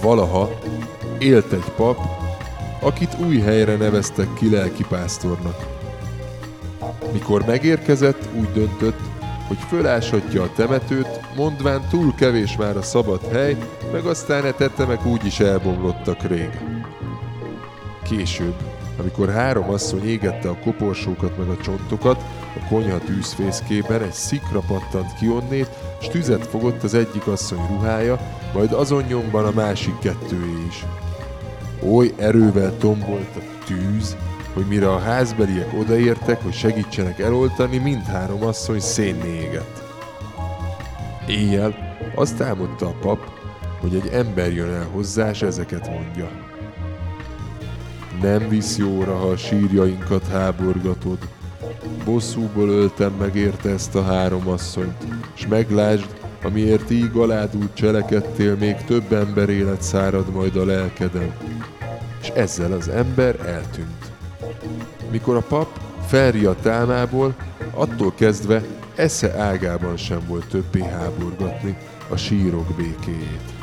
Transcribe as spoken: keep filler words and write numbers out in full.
Valaha élt egy pap, akit új helyre neveztek ki lelkipásztornak. Mikor megérkezett, úgy döntött, hogy fölásatja a temetőt, mondván túl kevés már a szabad hely, meg aztán e tetemek úgyis elbomlottak rég. Később, amikor három asszony égette a koporsókat meg a csontokat, a konyha tűzfészkében egy szikra pattant ki onnét, s tüzet fogott az egyik asszony ruhája, majd azon nyomban a másik kettőé is. Oly erővel tombolt a tűz, hogy mire a házbeliek odaértek, hogy segítsenek eloltani, mindhárom asszony szénné égett. Éjjel azt álmodta a pap, hogy egy ember jön el hozzá, s ezeket mondja. Nem visz jóra, ha a sírjainkat háborgatod. Bosszúból öltem meg érte ezt a három asszonyt, s meglásd, amiért így aládul cselekedtél, még több ember élet szárad majd a lelkeden. És ezzel az ember eltűnt. Mikor a pap felriadt álmából, attól kezdve esze ágában sem volt többé háborgatni a sírok békéjét.